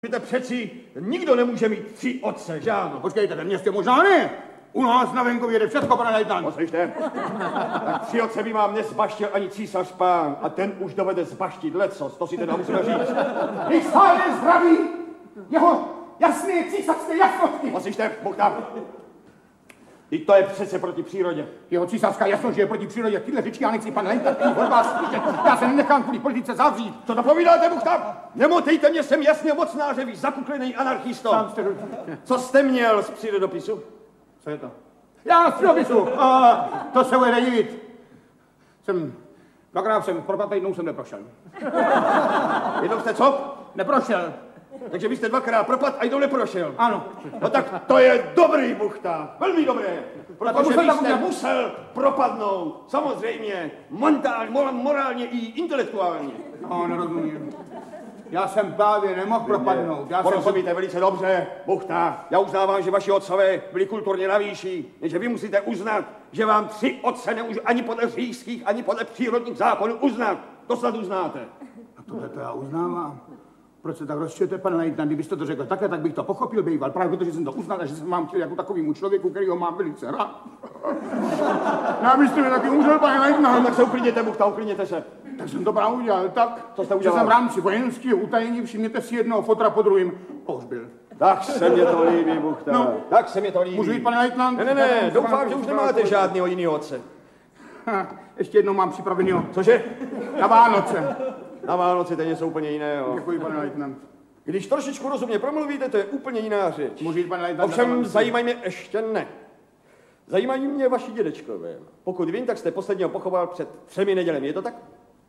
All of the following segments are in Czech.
Víte, přeci nikdo nemůže mít 3 otce, že ano? Počkejte, ve městě možná ne. U nás na venkově jde všechno, pane lejtnant. Poslyšte, tak 3 otce by vám nezbaštil ani císař pán a ten už dovede zbaštit lecos, to si teda musíme říct. Když stále zdraví jeho jasné císařské jasnosti. Poslyšte, Bůh tam. I to je přece proti přírodě. Jeho císařská jasnost, že je proti přírodě. Tyhle řeči já nechci, pane lejtnant, od vás slyšet. Já se nenechám kvůli politice zavřít. Co to povídáte, Bůh tam? Nemotejte mě, jsem jasně mocnářevý, zakuklený anarchisto. Co jste měl z přírodopisu? Co je to? Já z přírodopisu. To se bude divit. Dvakrát jsem propadl, jednou jsem neprošel. Jednou jste co? Neprošel. Takže vy jste 2krát propad a jednou neprošel. Ano. No tak to je dobrý, Buchta, velmi dobré. Protože vy jste musel propadnout, samozřejmě, morálně i intelektuálně. No, nerozumím. Já jsem právě nemohl propadnout. Porozumíte velice dobře, Buchta. Já uznávám, že vaši otcové byli kulturně na výši, jenže vy musíte uznat, že vám 3 otce nemůžu ani podle říšských, ani podle přírodních zákonů uznat. To snad uznáte. A tohle to já uznávám. Proč se tak rozčujete, pane lejtnant? Kdybyste to řekl takhle, tak bych to pochopil, býval. Právě protože jsem to uznal a že jsem vám chtěl jako takovýmu člověku, který ho mám velice rád. Já byste mi taky umřel, pane lejtnant. No, tak se uklidněte, Buchta, uklidněte se. Tak jsem to právě udělal tak, co jste udělal? Že jsem v rámci vojenského utajení, všimněte si, jednoho fotra po druhým pohřbil. Tak se mě to líbí, Buchta. No, tak se mě to líbí. Můžu jít, pane lejtnant? Ne, doufám, že už nemáte žádného jiného otce. Ještě jednou mám připravenýho. Cože? Na Vánoce. Na Vánoce to je něco úplně jiného. Děkuji, pane lejtnant. Když trošičku rozumně promluvíte, to je úplně jiná řeč. Můžu jít, pane lejtnant? Ovšem zajímají mě ještě ne. Zajímají mě vaši dědečkové. Pokud vím, tak jste posledního pochoval před 3 nedělemi, je to tak?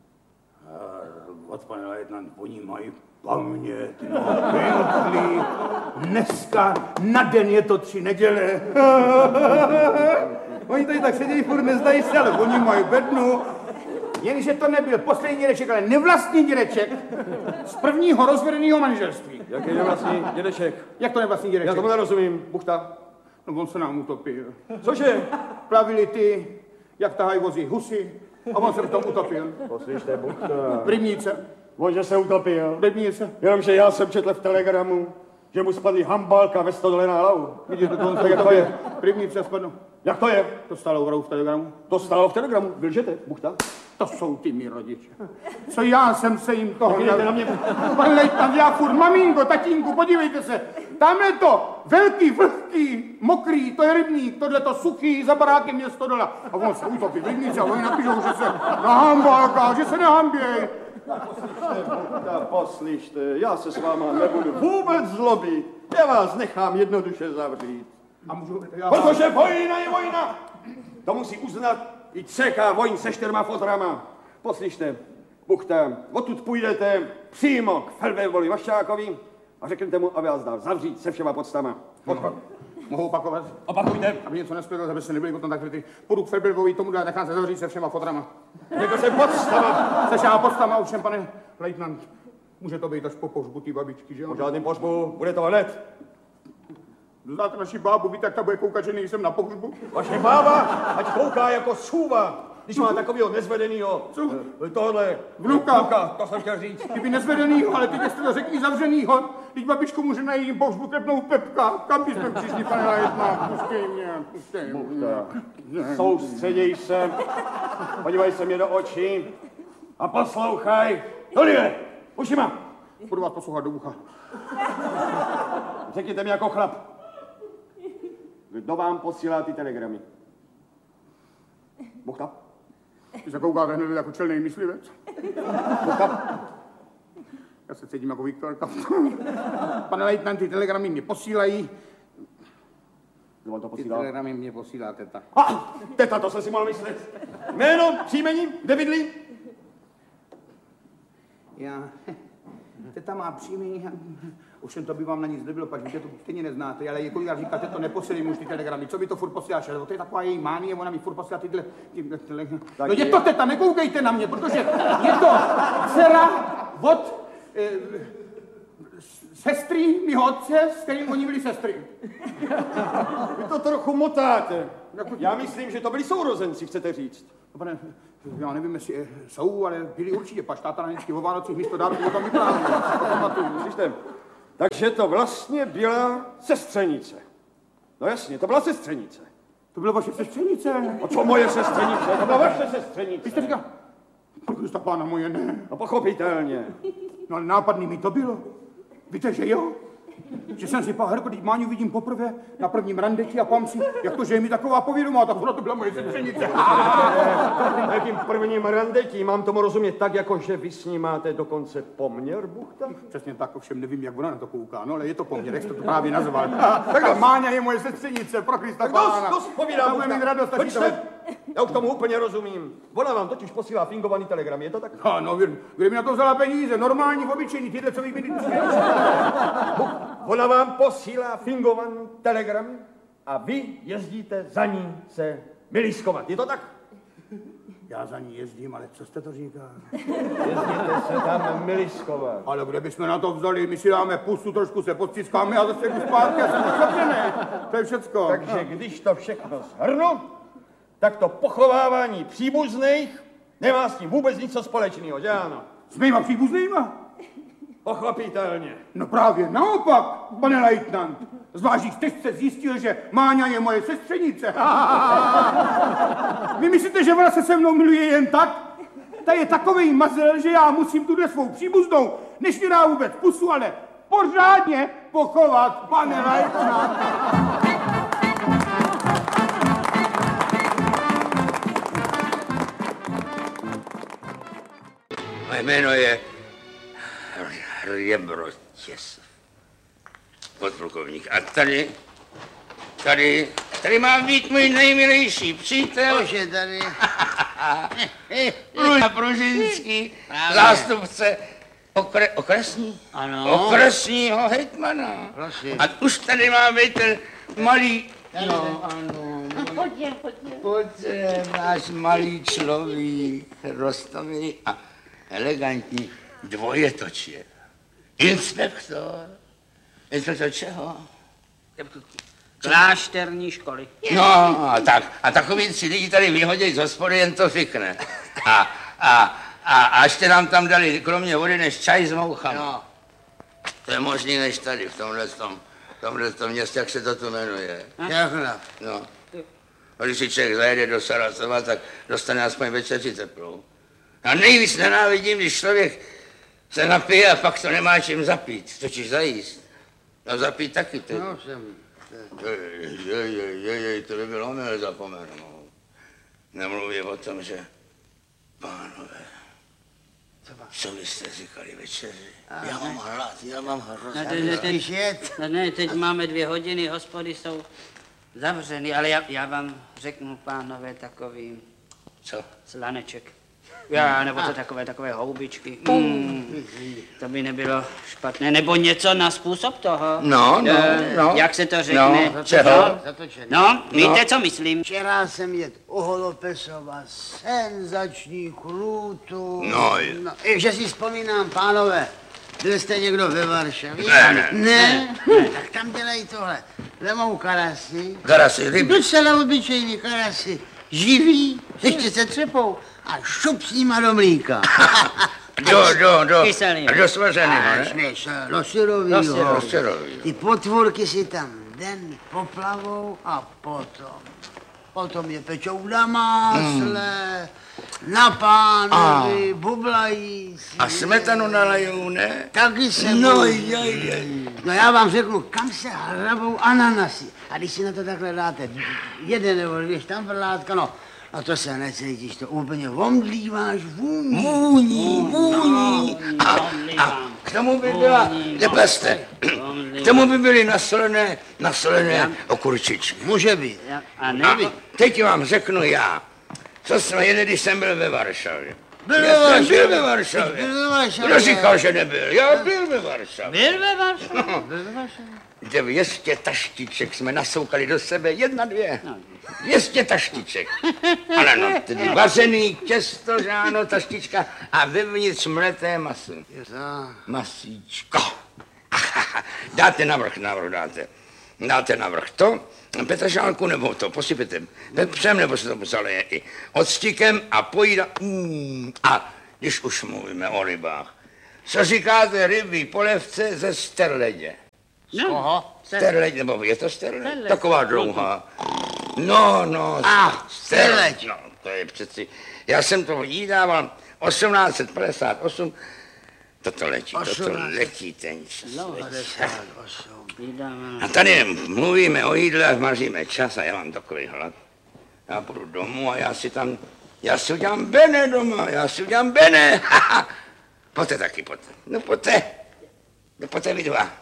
Od pane lejtnant, oni mají paměť, pěkný. Dneska na den je to 3 neděle. Oni tady tak sedějí, furt nezdají se, ale oni mají bednu. Jenže to nebyl poslední dědeček, ale nevlastní dědeček z prvního rozvedeného manželství. Jaký nevlastní dědeček? Jak to nevlastní dědeček? Já tomu nerozumím, Buchta. No on se nám utopil. Cože? Plavili ty, jak tahají vozy husy, a on se v tom utopil. Poslyšte, Buchta. V rybníce. On, že se utopil. V rybníce. Jenomže já jsem četl v telegramu, že mu spadly hambálka ve stodole na hlavu. Vidíte, to on se jak to je? V rybníce spadlo. Jak to je? To stalo v telegramu. To stalo v telegramu. Lžete, Buchta? To jsou ty mý rodiče. Co já jsem se jim toho... Na mě. Pan lejtnant, já furt, maminko, tatínku, podívejte se. Tamhle to velký, vlhký, mokrý, to je rybník, tohleto suchý, za barákem je stodola. A on se utopí v rybníce a oni napíšou, že se nahambálká, že se nehamběj. Poslyšte, já se s váma nebudu vůbec zlobit. Já vás nechám jednoduše zavřít. A můžu... Protože vojna je vojna. To musí uznat i CK Vojn se 4 fotrama. Poslyšte, Buchta, odtud půjdete přímo k Feldweblovi Vaščákovi a řeknete mu, aby vás dal zavřít se všema podstama. Mohu opakovat? Opakujte. Aby něco nespěl, aby se nebyli potom takhle ty... Půjdu k Feldweblovi, tomu dá, nechám se zavřít se všema fotrama. Řekl jsem podstama. Se všema podstama, ovšem, pane lejtnant. Může to být až po pohřbu té babičky, že jo? Po žádným pohřbu, bude to hned. Znáte naši bábu, víte, jak ta bude koukat, že nejsem na pohřbu? Vaše bába, ať kouká jako sůva, když má takovýho nezvedenýho, tohle, Vnuka, to jsem chtěl říct. Kdyby nezvedenýho, ale teď jste to řekli zavřenýho, teď babičku může na jejím pohřbu klepnout Pepka. Kam bychom přišli, pane lejtnant? Puštěj mě. Soustředěj se, podívej se mě do očí a poslouchaj. Tohle, ušima. Budu vás poslouchat do ucha. Řekněte mi jako chlap. Kdo vám posílá ty telegramy? Buchta? Ty se koukáte hned jako čelnej myslivec. Buchta? Já se cítím jako Viktorka. Pane lejtnant, ty telegramy mě posílají. Kdo vám to Ty posílá? telegramy mě posílá teta. Teta, to jsem si mohl myslet. Jméno, příjmení, kde bydlí? Já... Teta má příjmení, ovšem to by vám na nic nebylo, pač víte, to stejně neznáte, ale kolikrát říkáte, to neposílej už ty telegramy, co by to furt posíláš, ale to je taková její mánie, ona mi furt posílá tyhle telegramy. No je to teta, nekoukejte na mě, protože je to dcera od sestry mýho otce, s kterým oni byli sestry. Vy to trochu motáte. Já myslím, že to byli sourozenci, chcete říct. No, pane, já nevím, jestli jsou, ale byli určitě, pač táta na vždycky o Vánocích místo dárku, tam vyprávěl. Slyšte, Takže to vlastně byla sestřenice. No jasně, to byla sestřenice. To byla vaše sestřenice. A co moje sestřenice? To byla vaše sestřenice. Vy jste říkal, Krista pána moje, ne. No pochopitelně. No ale nápadný mi to bylo. Víte, že jo? Že jsem si Herko, když Máňu vidím poprvé na prvním randeti a pám si, jak to, že je mi taková povědomá, tak ona to byla moje sestřenice. Na jakým prvním randetí mám tomu rozumět tak, jako že vy s ní máte dokonce poměr, Buchta? Přesně tak, ovšem nevím, jak ona na to kouká, no ale je to poměr, jak jste to právě nazval. Tak Máňa je moje sestřenice, pro Krista pána. Dost povídám, Buchta. Mít radost, já už tomu úplně rozumím. Ona vám totiž posílá fingovaný telegram, je to tak? No, kde mi na to vzala peníze, normální, obyčejný, tyhle, co vy vidíte. Ona vám posílá fingovaný telegram a vy jezdíte za ní se miliskovat, je to tak? Já za ní jezdím, ale co jste to říkal? Jezdíte se tam miliskovat. Ale kde bychom na to vzali, my si dáme pusu, trošku se podciskáme a zase jdu zpátky a jsem uzavřené. To je všecko. Takže když to všechno shrnu, tak to pochovávání příbuzných nemá s tím vůbec nic společného, že ano? S mýma příbuznýma? Pochopitelně. No právě naopak, pane lejtnant. Zvlášť když jste zjistil, že Máňa je moje sestřenice. Vy myslíte, že ona se se mnou miluje jen tak? Ta je takovej mazel, že já musím tuhle svou příbuznou, než mi dá vůbec pusu, ale pořádně pochovat, pane lejtnant. Moje jméno je Rebrotěs, podplukovník. A tady má být můj nejmilejší přítel. Bože, tady. Pružinský, zástupce okresní? Ano. Okresního hejtmana. Prosím. A už tady má být ten malý... Ano. Pojďte, náš malý člověk, roztomilý a elegantní dvojetočě. Inspektor. Inspektor čeho? Klášterní školy. No, a takový si lidi tady vyhodí z hospody, jen to fikne. A ještě nám tam dali kromě vody než čaj s mouchama. No. To je možný než tady, v tomhle městě, jak se to tu jmenuje. Jakhle. No. A když si člověk zajede do Saracova, tak dostane aspoň večeři teplou. A nejvíc nenávidím, když člověk se napije a pak to nemá čím zapít, totiž zajíst. No zapít taky teď. No, jsem. To by bylo omyl zapomenout. Nemluví o tom, že pánové, co byste říkali večeři? Já mám hlad, já mám hrozně. Ne, teď máme 2 hodiny, hospody jsou zavřeny, ale já vám řeknu, pánové, takový Co? slaneček. Nebo to takové houbičky. To by nebylo špatné. Nebo něco na způsob toho. No. Jak se to řekne? No, čeho? No, víte, co myslím? Včera jsem jet u Holopesova senzační chrutu. No. Že si vzpomínám, pánové, byl jste někdo ve Varšavě? Ne. Tak tam dělají tohle. Vemou karasy. Karasy, ryby. Docela obyčejný karasy. Živý, ještě se třepou a šup s nima do mlíka. Do Kyselého. do svařeného, ne? Do syrovýho. Do syrovýho. Ty potvůrky si tam den poplavou a potom je pečou na másle, na pánovi, bublají si. A smetanu nalajou, ne? Taky se No já vám řeknu, kam se hrabou ananasy. A když si na to takhle dáte 1 nebo 2 štamprlátka, no, a to se necítíš, to úplně omdlíváš vůní. A k tomu by byla, nepeste, k tomu by byly nasolené okurčičky. Může být. A A teď vám řeknu já, co jsme jeli, když jsem byl ve Varšavě. Byl ve Varšavě. Kdo říkal, že nebyl? Já byl ve Varšavě. Byl ve Varšavě? 200 taštiček jsme nasoukali do sebe, 1, 2. 200 taštiček. Ale no, tedy vařený těsto, že ano, taštička a vevnitř mleté maso. Masíčko. Dáte navrch dáte. Dáte navrch to, petržálku nebo to, posypete pepřem, nebo se to zaleje i octikem a pojídá. A když už mluvíme o rybách, Co říkáte rybí polevce ze sterledě? Z koho? Sterleď, nebo je to sterleď? Sterleď. Taková dlouhá. No, sterleď. No, to je přeci, já jsem to jídával 1858. Toto letí ten čas. A tady mluvíme o jídle, vaříme čas a já mám takový hlad. Já půjdu domů a já si udělám bene doma, Pojďte taky, pojďte. No pojďte vy dva.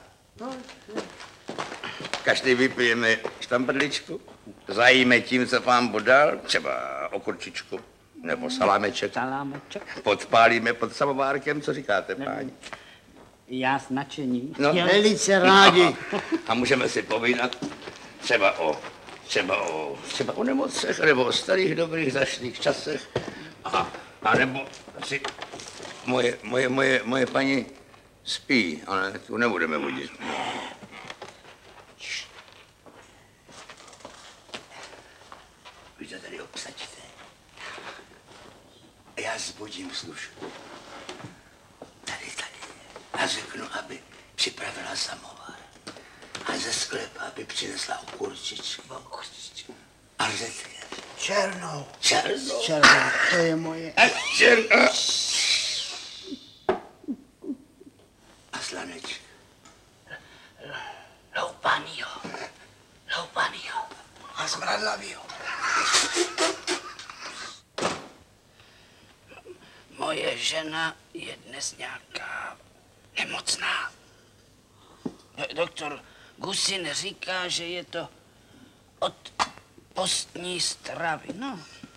Každý vypijeme štamprličku, zajíme tím, co pán podal, třeba okurčičku nebo salámeček. Podpálíme pod samovárkem, co říkáte, páni? Já s nadšením. No. Velice rádi. A můžeme si povídat třeba o nemocech, nebo o starých, dobrých, zašlých časech. A nebo si moje paní spí, ale tu nebudeme budit. Vy to tady obsaďte. Já zbudím služku. Tady. A řeknu, aby připravila samovar. A ze sklepa, aby přinesla okurčičku. A řetěz. Černou, to je moje. A slaneček. Loupanýho. A smradlavýho. Moje žena je dnes nějaká nemocná. Doktor Gusin říká, že je to od postní stravy. No,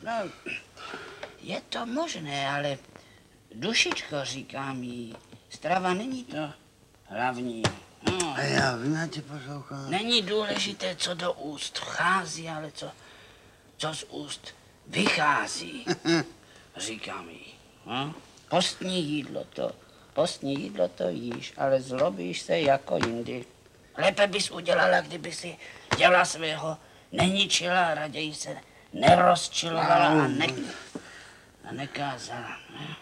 je to možné, ale dušičko, říkám jí, strava není to hlavní. No. A já vím, já tě poslouchám. Není důležité, co do úst vchází, ale co z úst vychází, říkám jí. No? Postní jídlo to jíš, ale zlobíš se jako jindy. Lépe bys udělala, kdyby si děla svého neničila, raději se nerozčilovala a nekázala. Ne?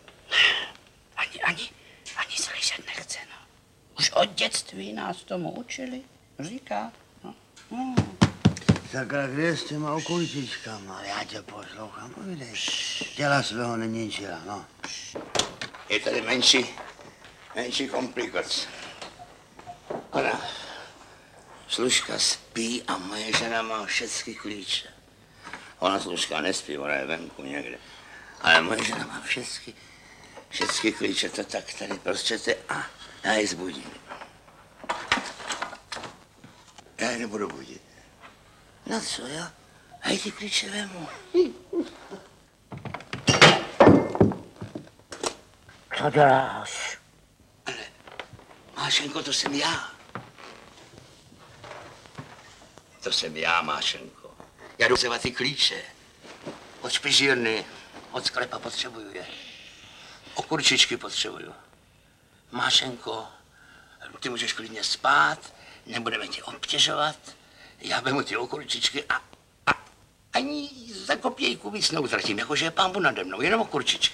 Ani slyšet nechce, no. Už od dětství nás tomu učili, říká. No. Sakra, kde je s těma okurčičkama? Já tě poslouchám, povídej. Těla svého neničila, no. Je tady menší komplikace. Ona, služka spí a moje žena má všechny klíče. Ona služka nespí, ona je venku někde. Ale moje žena má všechny klíče, to tak tady prostřete a já ji zbudím. Já ji nebudu budit. No co, já ty klíče vemu. Co děláš? Ale, Mášenko, to jsem já. To jsem já, Mášenko. Já jdu vzevat ty klíče. Od špižírny, od sklepa potřebuju je. Okurčičky potřebuju. Mášenko, ty můžeš klidně spát, nebudeme tě obtěžovat. Já vemu ty okurčičky a ani za kopějku víc neutratím, jakože je pán Bůh nade mnou, jenom okurčičky.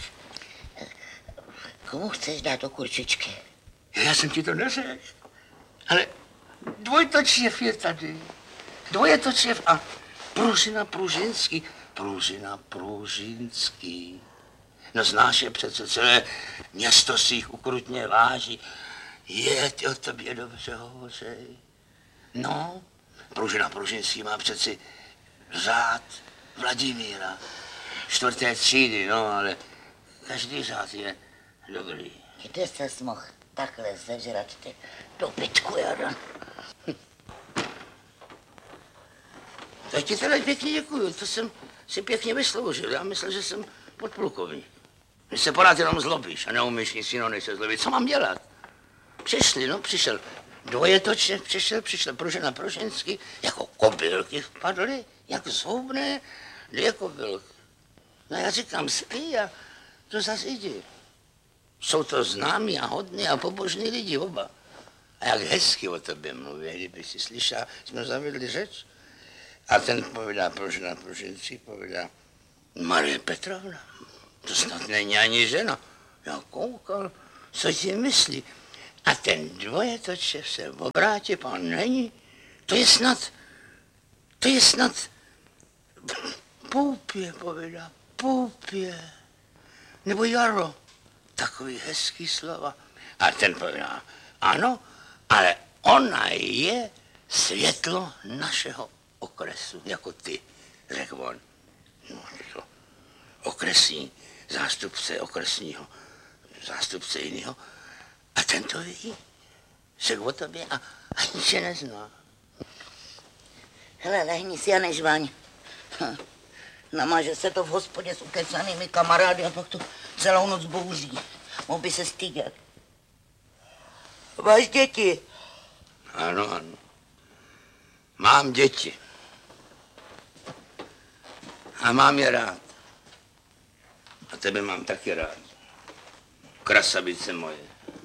Komu chceš dát okurčičky? Já jsem ti to neřekl. Ale dvojtočěv je tady. Dvojetočěv a Pružina Pružinský. Pružina Pružinský. No znáš je přece, celé město si jich ukrutně váží. Je, ty o tobě dobře hovořej. No, Pružina Pružinský má přeci řád Vladimíra. 4. třídy, no, ale každý řád je dobrý. Kde ses mohl takhle zežrat ty dobytku, Jara? Tak ti teda pěkně děkuju, to jsem si pěkně vysloužil. Já myslel, že jsem podplukovník. Když se pořád jenom zlobíš a neumíš nic jiného, než se zlobit. Co mám dělat? Přišel dvojetočně, přišel Pružina Pružinský, jako kobylky vpadly, jak zhoubné, 2 kobylky. No já říkám, spí a to zase jdi. Jsou to známí a hodní a pobožní lidi oba. A jak hezky o tobě mluví, kdyby si slyšel, jsme zavedli řeč. A ten povídá Pružina Pružinský, povídá Marie Petrovna, to snad není ani žena. Já koukal, Co si myslí? A ten dvojetoček se obrátí, pan není. To je snad Poupě, povědá, Poupě. Nebo Jaro. Takový hezký slova. A ten povědá, ano, ale ona je světlo našeho okresu, jako ty, řekl on. No, to okresní zástupce okresního, zástupce jiného. A ten to ví, řekl o tobě a ani tě nezná. Hele, lehni si a nežvaň. Namaže se to v hospodě s ukecanými kamarády a pak to celou noc bouří. Mohl by se stydět. Máš děti? Ano, ano. Mám děti. A mám je rád. A tebe mám taky rád. Krasavice moje.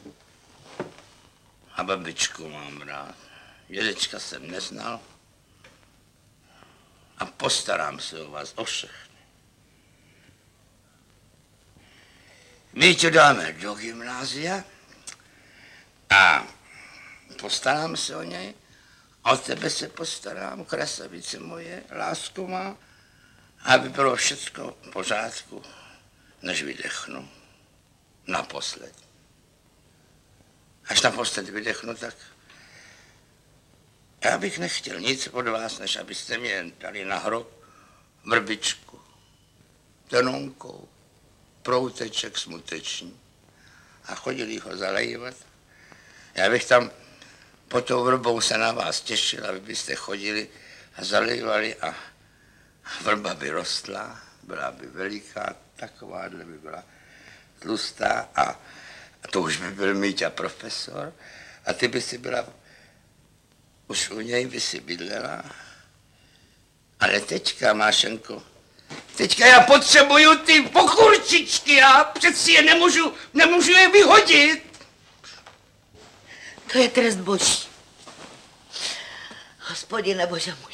A babičku mám rád. Dědečka jsem neznal. A postarám se o vás, o všechny. My tě dáme do gymnázia a postarám se o něj. O tebe se postarám, krasavice moje, lásko má, aby bylo všecko v pořádku, než vydechnu. Naposled. Až naposled vydechnu, tak já bych nechtěl nic od vás, než abyste mě dali na hrob vrbičku, tenonkou, prouteček smuteční a chodili ho zalejvat. Já bych tam pod tou vrbou se na vás těšil, aby byste chodili a zalejvali a vrba by rostla, byla by veliká, takováhle by byla tlustá a to už by byl Míťa profesor a ty by si byla, už u něj by si bydlela. Ale teďka, Mášenko, teďka já potřebuju ty pokurčičky, já přeci je nemůžu je vyhodit. To je trest boží. Hospodine Bože můj.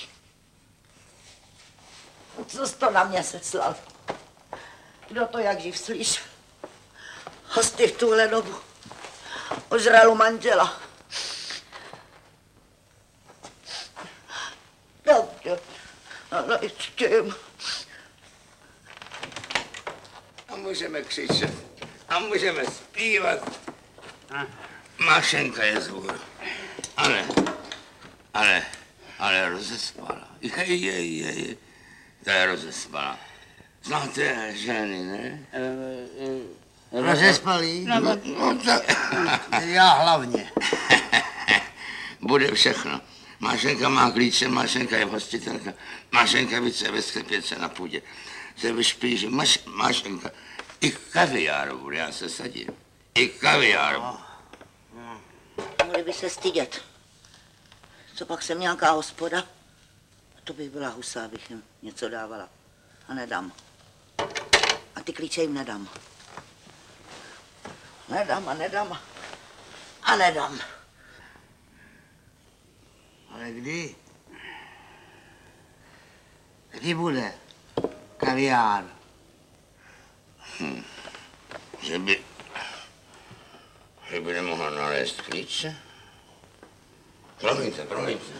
Co jsi to na mě seslal? Kdo to jak živ slyšel? Hosty v tuhle dobu ožralu manžela. Dobře, ale s tím. A můžeme křičet, a můžeme zpívat. Mášenka je zvůr. Ale rozespala. Je. Ta je rozespala. Znáte ženy, ne? Rozespalý? No tak. Já hlavně. Bude všechno. Mášenka má klíče, Mášenka je hostitelka. Mášenka více ve sklepěce na půdě. Se vyšpíží. Mášenka. I kaviáru bude, já se sadím. I kaviáru. Mohli by se stydět. Co pak jsem nějaká hospoda? To bych byla husa, abych jim něco dávala. A nedám. A ty klíče jim nedám. Nedám. Ale kdy? Kdy bude kaviár? Že by nemohla nalézt klíče? Promiňte.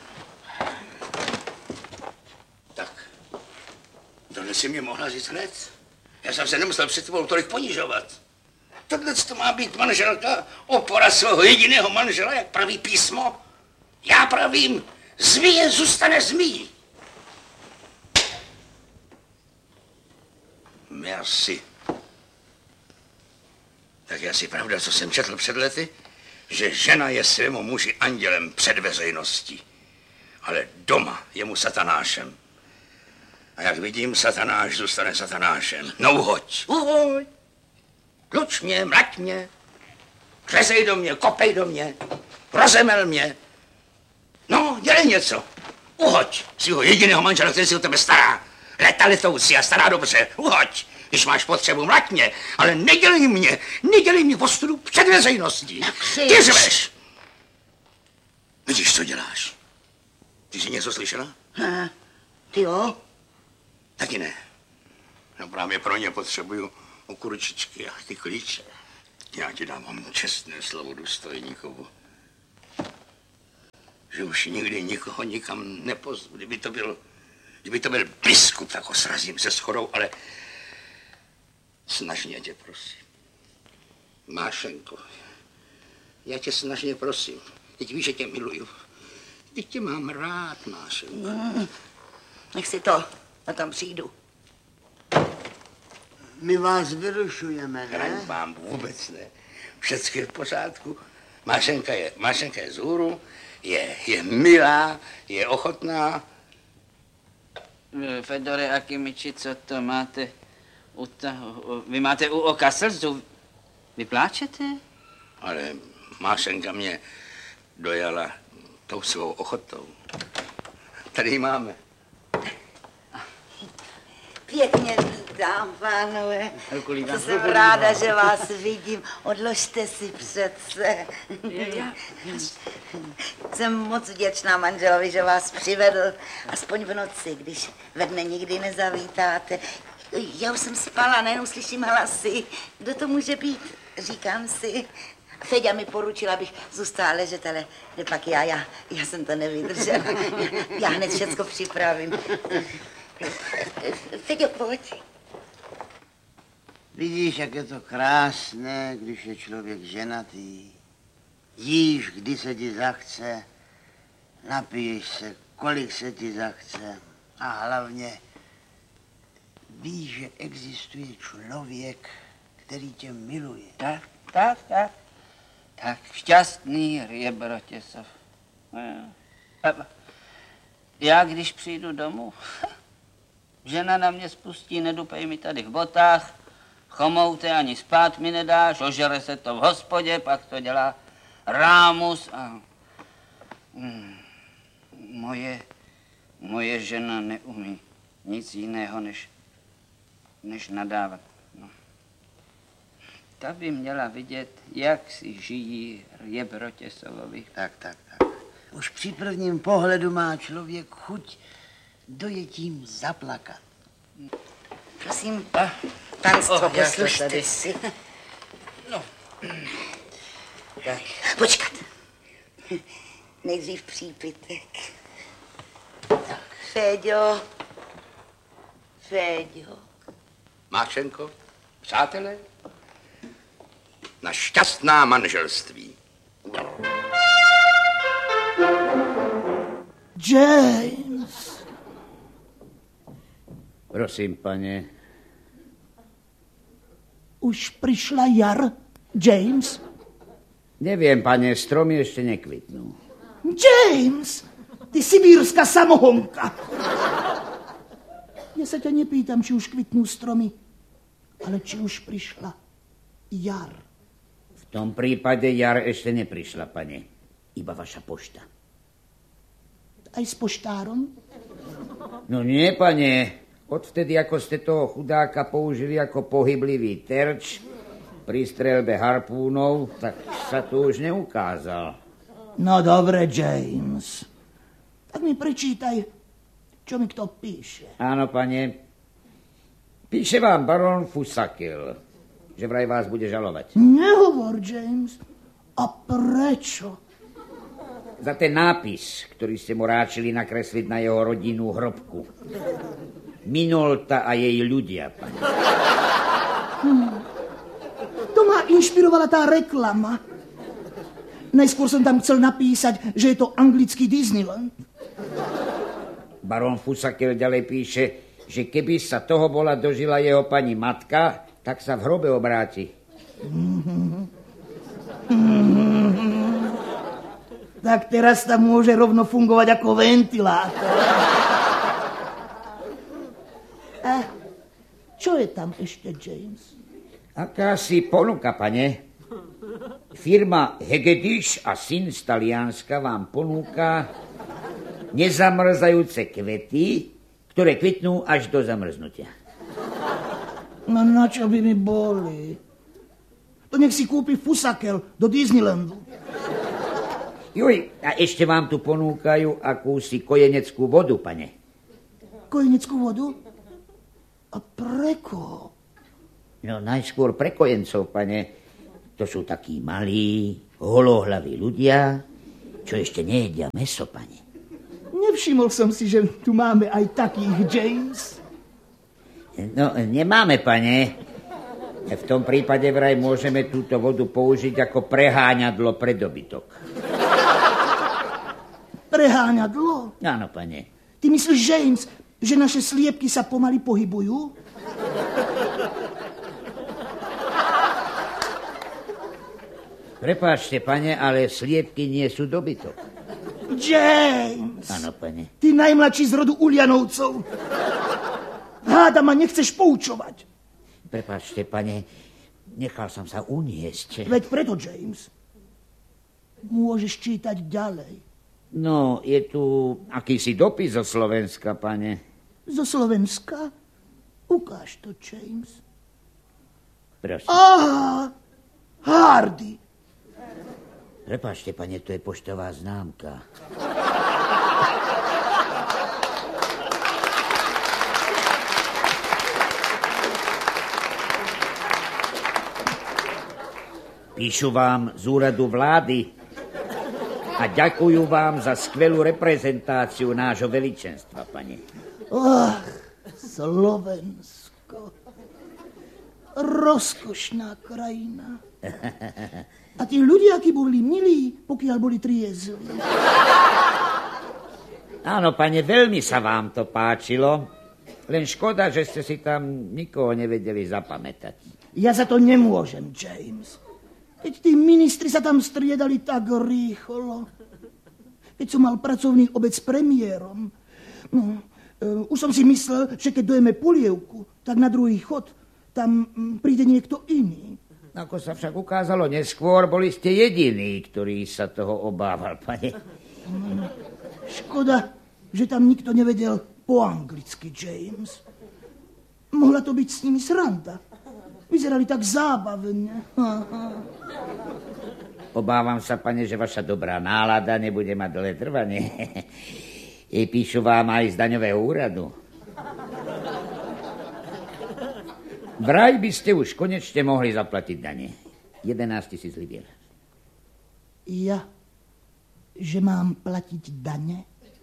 Tak, tohle si mě mohla říct hned. Já jsem se nemusel před tebou tolik ponižovat. Tohle to má být manželka, opora svého jediného manžela, jak praví písmo. Já pravím, zmije zůstane zmijí. Merci. Tak je asi pravda, co jsem četl před lety, že žena je svému muži andělem před veřejností, ale doma je mu satanášem. A jak vidím, satanáš zůstane satanášem. No uhoď. Tluč mě, mrať mě, řezej do mě, kopej do mě, rozemel mě. No, dělej něco. Uhoď svého jediného manžela, který si o tebe stará. Leta letoucí a stará dobře. Uhoď. Když máš potřebu, mlať mě, ale nedělej mě ostudu před veřejností. Ty řveš. Vidíš, co děláš? Ty jsi něco slyšela? Ne. Ty jo? Taky ne. No právě pro ně potřebuju okurčičky a ty klíče. Já ti dávám čestné slovo důstojníkovu, že už nikdy nikoho nikam nepozvu. Kdyby to byl biskup, tak ho srazím se schodou, ale snažně tě prosím. Mášenko, já tě snažně prosím. Teď víš, že tě miluju. Teď tě mám rád, Mášenko. Nech si to, a tam přijdu. My vás vyrušujeme, ne? Hraň vám vůbec ne. Všecky v pořádku. Mášenka je z hůru, je milá, je ochotná. Fedore Akimiči, co to máte vy máte u oka slzu? Vy pláčete? Ale Mášenka mě dojala tou svou ochotou. Tady ji máme. Pěkně vítám, pánové. To jsem ráda, že vás vidím. Odložte si přece. Jsem moc vděčná manželovi, že vás přivedl, aspoň v noci, když ve dne nikdy nezavítáte. Já už jsem spala, nejenom slyším hlasy. Kdo to může být? Říkám si. Feďa mi poručila, abych zůstala ležet, ale pak já jsem to nevydržela. Já hned všecko připravím. Feďo, pojď. Vidíš, jak je to krásné, když je člověk ženatý. Jíš, kdy se ti zachce, napiješ se, kolik se ti zachce a hlavně víš, že existuje člověk, který tě miluje. Tak, šťastný Rěbrotěsov. Já, když přijdu domů, žena na mě spustí, nedupej mi tady v botách, chomoute ani spát mi nedáš, ožere se to v hospodě, pak to dělá rámus a... Moje žena neumí nic jiného, než nadávat. No. Ta by měla vidět, jak si žijí Rěbrotěsovovi. Tak. Už při prvním pohledu má člověk chuť dojetím zaplakat. Prosím, panstvo, poslušte si. No. Tak. Počkat. Nejdřív přípitek. Tak. Féďo. Mášenko, přátelé, na šťastná manželství. James. Prosím, pane. Už přišla jar, James? Nevím, pane, stromy ještě nekvitnou. James, ty sibírská samohonka. Já se tě nepýtam, či už kvitnou stromy, ale či už přišla jar. V tom případě jar ještě neprišla, pane. Iba vaša pošta. Aj s poštárom? No nie, pane. Odvtedy, jako jste toho chudáka použili jako pohyblivý terč pri strelbe harpúnov, tak sa to už neukázal. No dobre, James. Tak mi prečítaj, čo mi kto píše. Áno, pane. Píše vám baron Fusakil, že vraj vás bude žalovať. Nehovor, James. A prečo? Za ten nápis, ktorý ste mu ráčili nakresliť na jeho rodinnú hrobku. Minolta a jej ľudia, pane. To ma inšpirovala tá reklama. Najskôr som tam chcel napísať, že je to anglický Disneyland. Baron Fusakil ďalej píše, že keby sa toho bola dožila jeho pani matka, tak sa v hrobe obráti. Tak teraz tam môže rovno fungovať ako ventilátor. A čo je tam ešte, James? Akási ponuka, pane. Firma Hegedýš a syn z Talianska vám ponúka nezamrzajúce kvety, ktoré kvitnú až do zamrznutia. No na čo by mi boli? To nech si kúpi Fusakel do Disneylandu. Juj, a ešte vám tu ponúkajú akúsi kojeneckú vodu, pane. Kojeneckú vodu? A pre koho? No, najskôr pre kojencov, pane. To sú takí malí, holohľaví ľudia, čo ešte nejedia mäso, pane. Nevšimol som si, že tu máme aj takých, James. No, nemáme, pane. V tom prípade vraj môžeme túto vodu použiť ako preháňadlo pre dobytok. Preháňadlo? Áno, pane. Ty myslíš, James, že naše sliepky sa pomaly pohybujú? Prepáčte, pane, ale sliepky nie sú dobytok. James! Áno, pane. Ty najmladší z rodu Ulianovcov. Háda ma nechceš poučovať. Prepáčte, pane, nechal som sa uniesť. Veď preto, James. Môžeš čítať ďalej. No, je tu akýsi dopis zo Slovenska, pane. Zo Slovenska? Ukáž to, James. Prosím. Aha! Hardy! Prepáčte, pane, to je poštová známka. Píšu vám z úradu vlády a ďakujú vám za skvelú reprezentáciu nášho veličenstva, pane. Slovensko. Rozkošná krajina. A tí ľudia, akí boli milí, pokiaľ boli triezli. Áno, pane, veľmi sa vám to páčilo. Len škoda, že ste si tam nikoho nevedeli zapamätať. Ja za to nemôžem, James. Keď tí ministri sa tam striedali tak rýchlo. Keď som mal pracovný obed s premiérom. No, už som si myslel, že keď dojeme polievku, tak na druhý chod tam príde niekto iný. Ako sa však ukázalo neskôr, boli ste jediní, ktorý sa toho obával, pane. Škoda, že tam nikto nevedel po anglicky, James. Mohla to byť s nimi sranda. Vyzerali tak zábavne. Obávam sa, pane, že vaša dobrá nálada nebude mať dlhé trvanie. Píšu vám aj z daňového úradu. Vraj by ste už konečne mohli zaplatiť dane. 11 000 libier. Ja? Že mám platiť dane?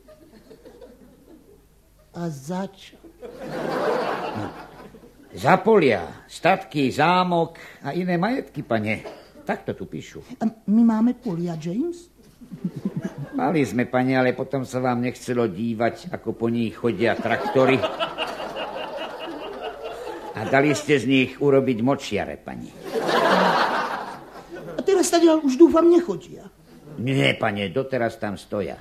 A za čo? No. Za polia, statky, zámok a iné majetky, pane. Takto tu píšu. A my máme polia, James? Mali sme, pane, ale potom sa vám nechcelo dívať, ako po nich chodia traktory. A dali ste z nich urobiť močiare, pani. A teraz tadiaľ už dúfam nechodia. Nie, pane, doteraz tam stoja.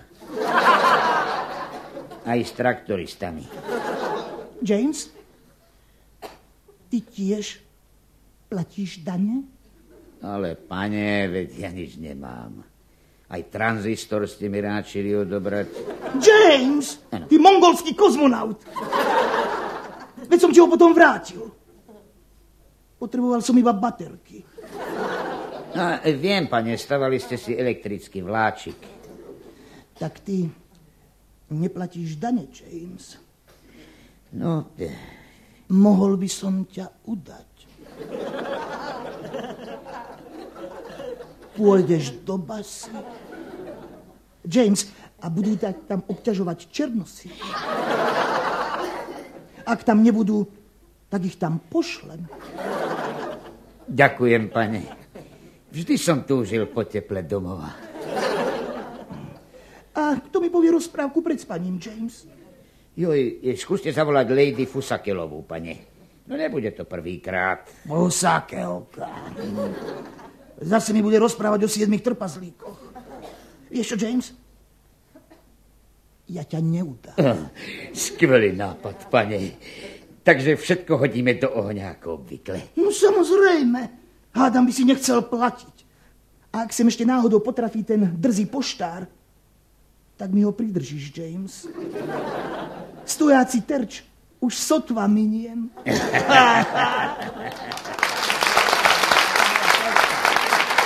Aj s traktoristami. James, ty tiež platíš dane? Ale, pane, veď ja nič nemám. Aj tranzistor ste mi ráčili odobrať. James, ty mongolský kozmonaut. Veď som ti ho potom vrátil. Potreboval som iba baterky. No, viem, pane, stavali ste si elektrický vláčik. Tak ty neplatíš dane, James. No, mohol by som ťa udať. Pôjdeš do basy. James, a budú tam obťažovať černosy. Ak tam nebudú, tak ich tam pošlem. Ďakujem, pane. Vždy som túžil po teple domova. A kto mi povie rozprávku pred spaním, James? Skúste zavolať Lady Fusakelovú, pane. No nebude to prvýkrát. Fusakelka. Zase mi bude rozprávať o 7 trpazlíkoch. Vieš čo, James? Ja ťa neudám. Skvelý nápad, pane. Takže všetko hodíme do ohňa, ako obvykle. No samozrejme. Hádam by si nechcel platiť. A ak sem ešte náhodou potrafí ten drzý poštár, tak mi ho pridržíš, James. Stojáci terč už sotva miniem.